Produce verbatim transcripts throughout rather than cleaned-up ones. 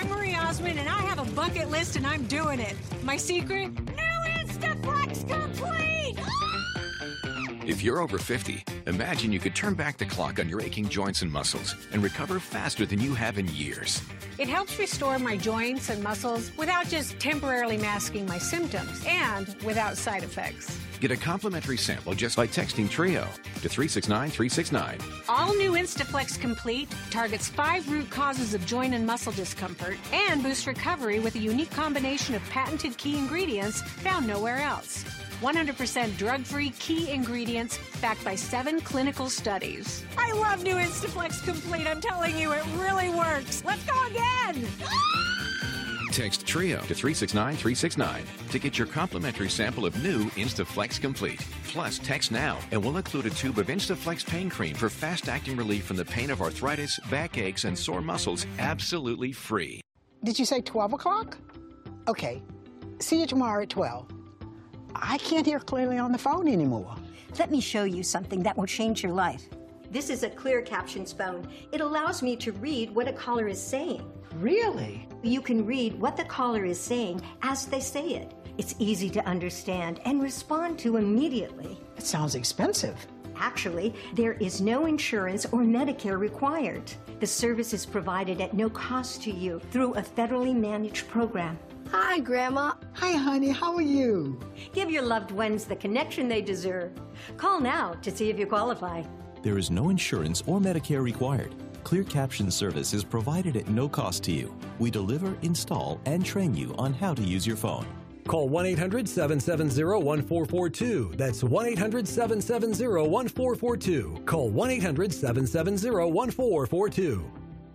I'm Marie Osmond, and I have a bucket list, and I'm doing it. My secret? New Instaflex Complete! If you're over fifty, imagine you could turn back the clock on your aching joints and muscles and recover faster than you have in years. It helps restore my joints and muscles without just temporarily masking my symptoms and without side effects. Get a complimentary sample just by texting TRIO to three six nine three six nine. All new Instaflex Complete targets five root causes of joint and muscle discomfort and boosts recovery with a unique combination of patented key ingredients found nowhere else. one hundred percent drug-free key ingredients backed by seven clinical studies. I love new Instaflex Complete. I'm telling you, it really works. Let's go again. Text TRIO to three six nine three six nine to get your complimentary sample of new Instaflex Complete. Plus, text now and we'll include a tube of Instaflex pain cream for fast-acting relief from the pain of arthritis, backaches, and sore muscles, absolutely free. Did you say twelve o'clock? Okay. See you tomorrow at twelve. I can't hear clearly on the phone anymore. Let me show you something that will change your life. This is a Clear Captions phone. It allows me to read what a caller is saying. Really? You can read what the caller is saying as they say it. It's easy to understand and respond to immediately. It sounds expensive. Actually, there is no insurance or Medicare required. The service is provided at no cost to you through a federally managed program. Hi, Grandma. Hi, honey. How are you? Give your loved ones the connection they deserve. Call now to see if you qualify. There is no insurance or Medicare required. Clear Caption service is provided at no cost to you. We deliver, install, and train you on how to use your phone. Call one eight hundred seven seven zero one four four two. That's one eight hundred seven seven zero one four four two. Call one eight hundred seven seven zero one four four two.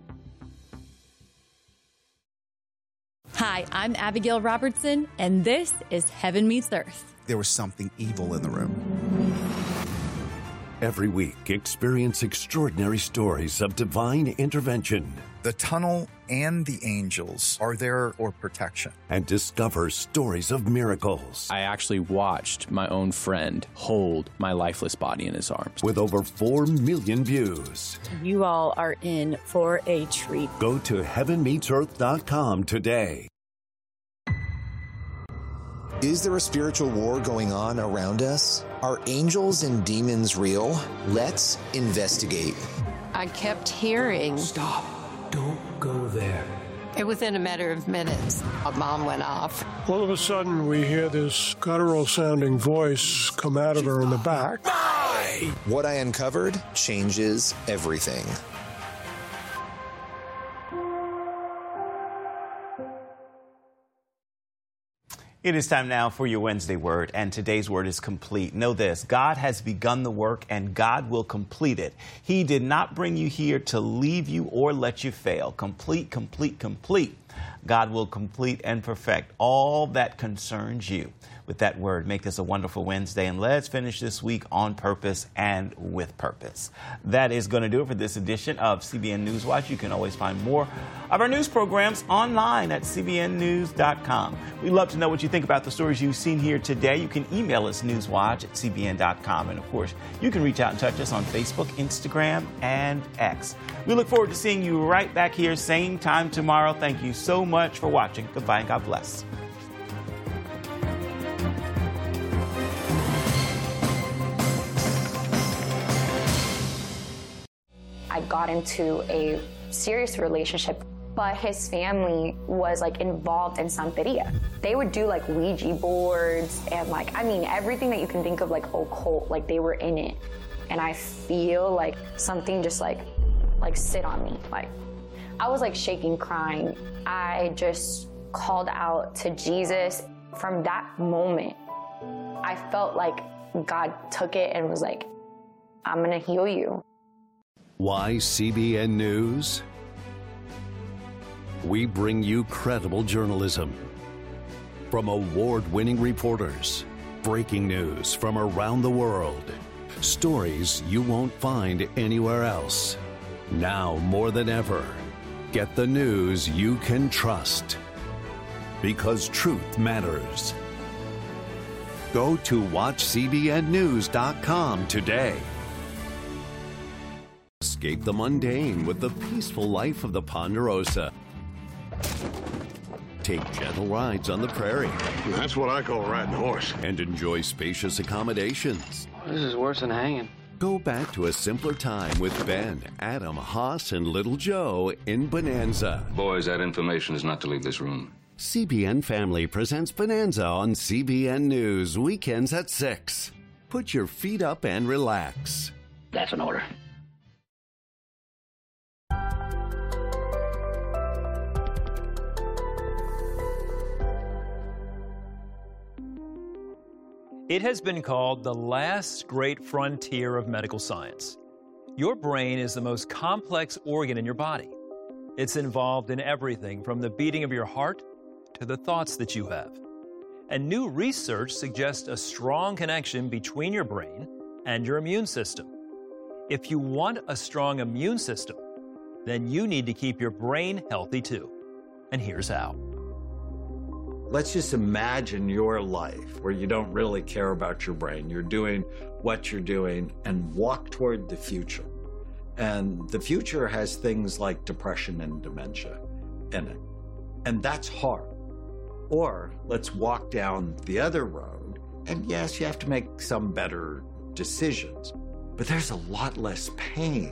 Hi, I'm Abigail Robertson, and this is Heaven Meets Earth. There was something evil in the room. Every week, experience extraordinary stories of divine intervention. The tunnel and the angels are there for protection. And discover stories of miracles. I actually watched my own friend hold my lifeless body in his arms. With over four million views. You all are in for a treat. Go to heaven meets earth dot com today. Is there a spiritual war going on around us? Are angels and demons real? Let's investigate. I kept hearing, "Stop. Don't go there." It was in a matter of minutes. My mom went off. All of a sudden, we hear this guttural-sounding voice come out of her in the back. What I uncovered changes everything. It is time now for your Wednesday word, and today's word is complete. Know this: God has begun the work, and God will complete it. He did not bring you here to leave you or let you fail. Complete, complete, complete. God will complete and perfect all that concerns you. With that word, make this a wonderful Wednesday, and let's finish this week on purpose and with purpose. That is going to do it for this edition of C B N News Watch. You can always find more of our news programs online at c b n news dot com. We'd love to know what you think about the stories you've seen here today. You can email us newswatch at c b n dot com. And, of course, you can reach out and touch us on Facebook, Instagram, and X. We look forward to seeing you right back here, same time tomorrow. Thank you so much for watching. Goodbye and God bless. I got into a serious relationship, but his family was like involved in Santeria. They would do like Ouija boards and like, I mean, everything that you can think of like occult, like they were in it. And I feel like something just like, like sit on me. Like I was like shaking, crying. I just called out to Jesus. From that moment, I felt like God took it and was like, I'm gonna heal you. Why C B N News? We bring you credible journalism from award-winning reporters, breaking news from around the world, stories you won't find anywhere else. Now more than ever, get the news you can trust, because truth matters. Go to watch c b n news dot com today. Escape the mundane with the peaceful life of the Ponderosa. take gentle rides on the prairie. That's what I call riding a horse. And enjoy spacious accommodations. This is worse than hanging. Go back to a simpler time with Ben, Adam, Haas, and Little Joe in Bonanza. Boys, that information is not to leave this room. C B N Family presents Bonanza on C B N News, weekends at six. Put your feet up and relax. That's an order. It has been called the last great frontier of medical science. Your brain is the most complex organ in your body. It's involved in everything from the beating of your heart to the thoughts that you have. And new research suggests a strong connection between your brain and your immune system. If you want a strong immune system, then you need to keep your brain healthy too. And here's how. Let's just imagine your life where you don't really care about your brain. You're doing what you're doing and walk toward the future. And the future has things like depression and dementia in it. And that's hard. Or let's walk down the other road. And yes, you have to make some better decisions. But there's a lot less pain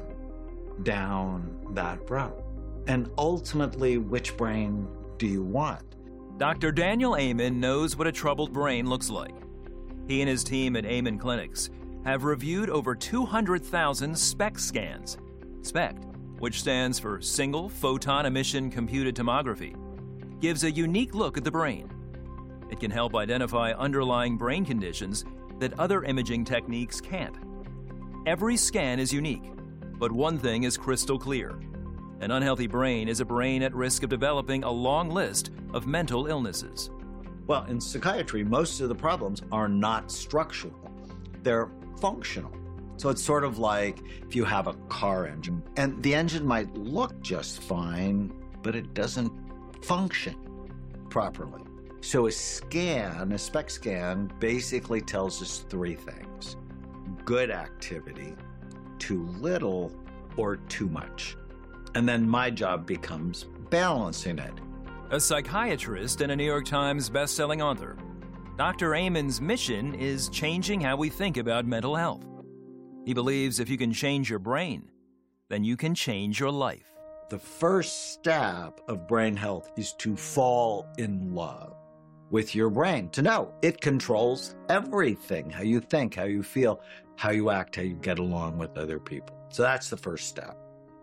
down that road. And ultimately, which brain do you want? Doctor Daniel Amen knows what a troubled brain looks like. He and his team at Amen Clinics have reviewed over two hundred thousand SPECT scans. SPECT, which stands for Single Photon Emission Computed Tomography, gives a unique look at the brain. It can help identify underlying brain conditions that other imaging techniques can't. Every scan is unique, but one thing is crystal clear. An unhealthy brain is a brain at risk of developing a long list of mental illnesses. Well, in psychiatry, most of the problems are not structural. They're functional. So it's sort of like if you have a car engine, and the engine might look just fine, but it doesn't function properly. So a scan, a SPECT scan, basically tells us three things. Good activity, too little, or too much. And then my job becomes balancing it. A psychiatrist and a New York Times best-selling author, Doctor Amen's mission is changing how we think about mental health. He believes if you can change your brain, then you can change your life. The first step of brain health is to fall in love with your brain, to know it controls everything, how you think, how you feel, how you act, how you get along with other people. So that's the first step.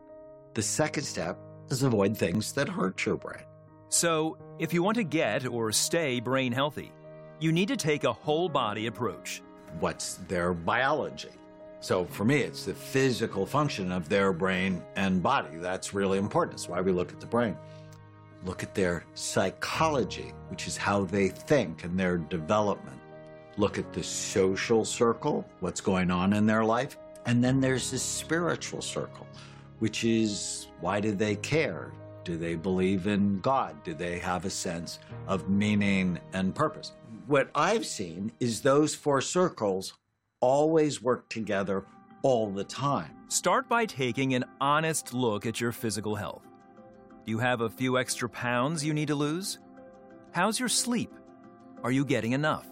The second step is avoid things that hurt your brain. So, if you want to get or stay brain healthy, you need to take a whole-body approach. What's their biology? So for me, it's the physical function of their brain and body. That's really important. That's why we look at the brain. Look at their psychology, which is how they think and their development. Look at the social circle, what's going on in their life. And then there's the spiritual circle, which is, why do they care? Do they believe in God? Do they have a sense of meaning and purpose? What I've seen is those four circles always work together all the time. Start by taking an honest look at your physical health. Do you have a few extra pounds you need to lose? How's your sleep? Are you getting enough?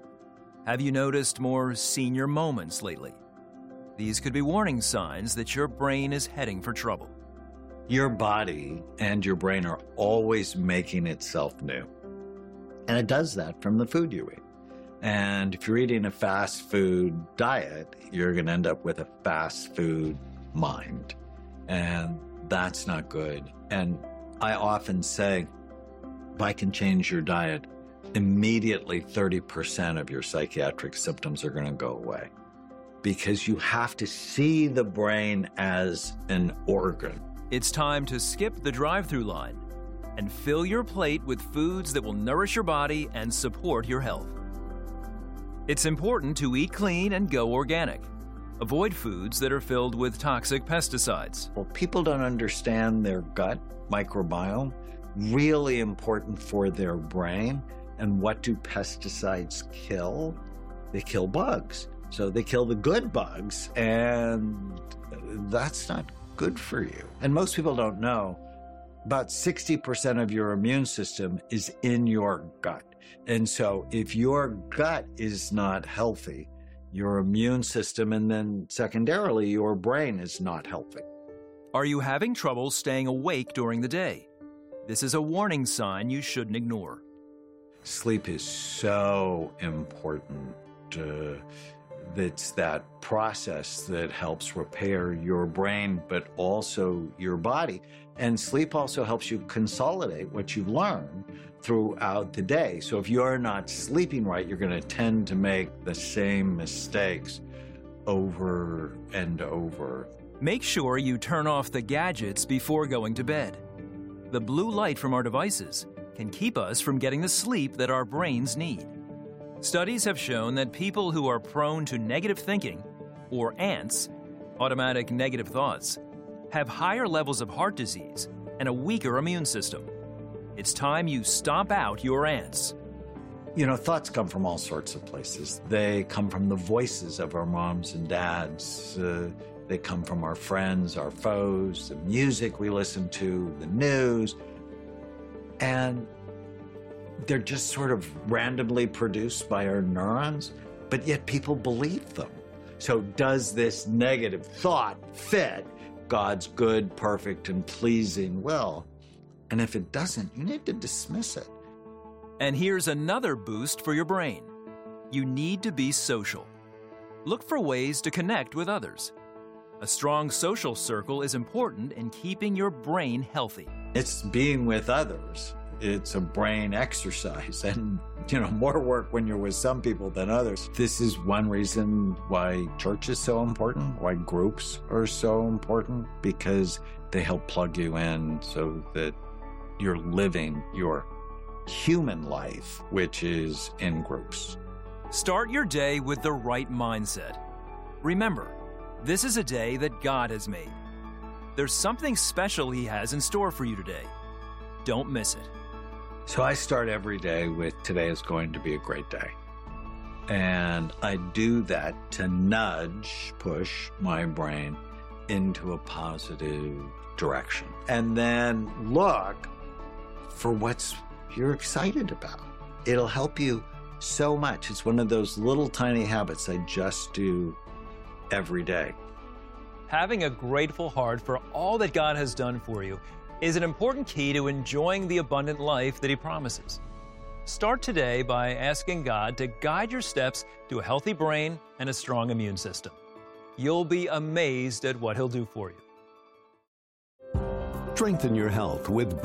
Have you noticed more senior moments lately? These could be warning signs that your brain is heading for trouble. Your body and your brain are always making itself new. And it does that from the food you eat. And if you're eating a fast food diet, you're going to end up with a fast food mind. And that's not good. And I often say, if I can change your diet, immediately thirty percent of your psychiatric symptoms are going to go away. Because you have to see the brain as an organ. It's time to skip the drive-through line and fill your plate with foods that will nourish your body and support your health. It's important to eat clean and go organic. Avoid foods that are filled with toxic pesticides. Well, people don't understand their gut microbiome, really important for their brain. And what do pesticides kill? They kill bugs. So they kill the good bugs, and that's not good for you. And most people don't know about sixty percent of your immune system is in your gut. And so if your gut is not healthy, your immune system and then secondarily your brain is not healthy. Are you having trouble staying awake during the day? This is a warning sign you shouldn't ignore. Sleep is so important. Uh, it's that process that helps repair your brain, but also your body. And sleep also helps you consolidate what you've learned throughout the day. So if you're not sleeping right, you're going to tend to make the same mistakes over and over. Make sure you turn off the gadgets before going to bed. The blue light from our devices can keep us from getting the sleep that our brains need. Studies have shown that people who are prone to negative thinking, or A N T S, automatic negative thoughts, have higher levels of heart disease and a weaker immune system. It's time you stomp out your ants. You know, thoughts come from all sorts of places. They come from the voices of our moms and dads. Uh, they come from our friends, our foes, the music we listen to, the news. And they're just sort of randomly produced by our neurons, but yet people believe them. So does this negative thought fit God's good, perfect, and pleasing will? And if it doesn't, you need to dismiss it. And here's another boost for your brain. You need to be social. Look for ways to connect with others. A strong social circle is important in keeping your brain healthy. It's being with others. It's a brain exercise, and, you know, more work when you're with some people than others. This is one reason why church is so important, why groups are so important, because they help plug you in so that you're living your human life, which is in groups. Start your day with the right mindset. Remember, this is a day that God has made. There's something special He has in store for you today. Don't miss it. So I start every day with today is going to be a great day. And I do that to nudge, push my brain into a positive direction. And then look for what's you're excited about. It'll help you so much. It's one of those little tiny habits I just do every day. Having a grateful heart for all that God has done for you is an important key to enjoying the abundant life that He promises. Start today by asking God to guide your steps to a healthy brain and a strong immune system. You'll be amazed at what He'll do for you. Strengthen your health with